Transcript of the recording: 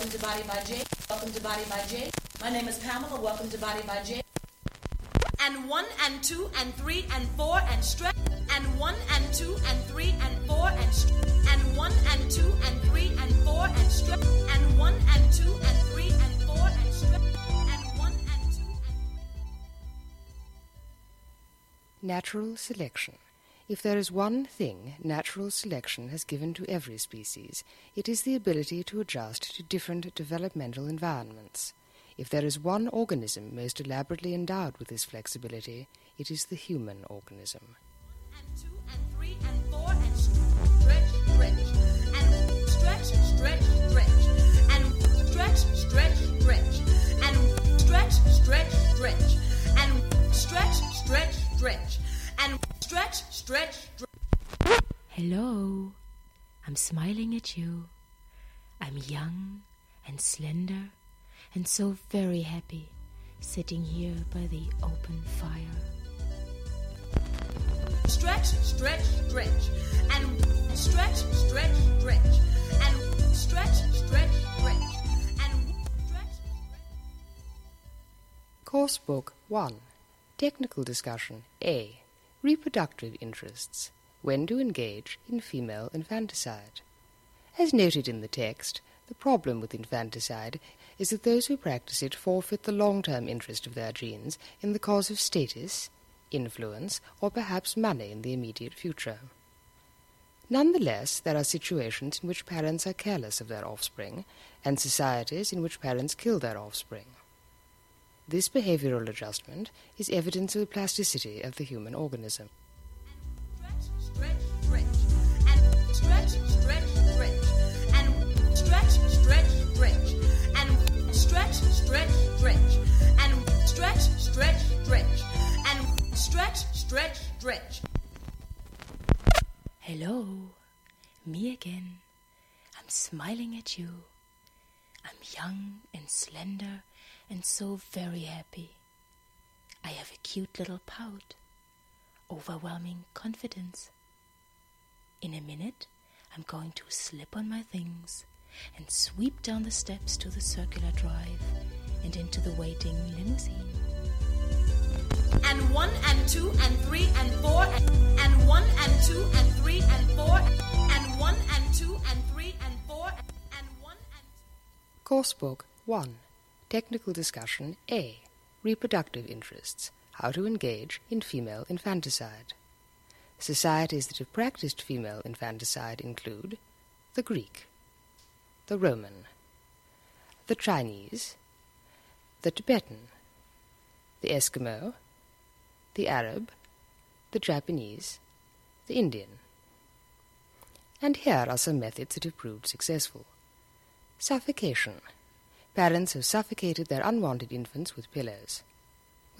Welcome to Body by J. Welcome to Body by J. My name is Pamela. Welcome to Body by J. And 1 and 2 and 3 and 4 and stretch. And 1 and 2 and 3 and 4 and stretch. And 1 and 2 and 3 and 4 and stretch. And 1 and 2 and 3 and 4 and stretch. And 1 and 2 and... Natural selection. If there is one thing natural selection has given to every species, it is the ability to adjust to different developmental environments. If there is one organism most elaborately endowed with this flexibility, it is the human organism. 1 and 2 and 3 and 4 and stretch, stretch, and stretch, stretch, stretch, and stretch, stretch, stretch, and stretch, stretch, stretch, and stretch, stretch, stretch, and stretch, stretch, stretch. Hello, I'm smiling at you. I'm young and slender and so very happy sitting here by the open fire. Stretch, stretch, stretch, and stretch, stretch, stretch, and stretch, stretch, stretch, and stretch. Course Book 1. Technical Discussion A. Reproductive Interests. When to engage in female infanticide. As noted in the text, the problem with infanticide is that those who practice it forfeit the long-term interest of their genes in the cause of status, influence, or perhaps money in the immediate future. Nonetheless, there are situations in which parents are careless of their offspring, and societies in which parents kill their offspring. This behavioral adjustment is evidence of the plasticity of the human organism. Stretch, stretch, and stretch, stretch, stretch, and stretch, stretch, stretch, and stretch, stretch, stretch, and stretch, stretch, stretch, and stretch, stretch, stretch. Hello, me again. I'm smiling at you. I'm young and slender and so very happy. I have a cute little pout, overwhelming confidence. In a minute, I'm going to slip on my things and sweep down the steps to the circular drive and into the waiting limousine. And 1 and 2 and 3 and 4 and 1 and 2 and 3 and 4 and 1 and 2 and 3 and 4 and 1 and... Coursebook 1. Technical Discussion A. Reproductive Interests. How to engage in female infanticide. Societies that have practiced female infanticide include the Greek, the Roman, the Chinese, the Tibetan, the Eskimo, the Arab, the Japanese, the Indian. And here are some methods that have proved successful. Suffocation. Parents have suffocated their unwanted infants with pillows.